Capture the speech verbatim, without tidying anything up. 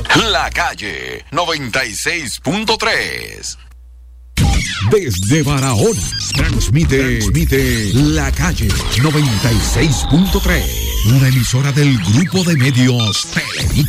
La Calle noventa y seis punto tres. Desde Barahona, transmite, transmite La Calle noventa y seis punto tres. Una emisora del grupo de medios Televisa.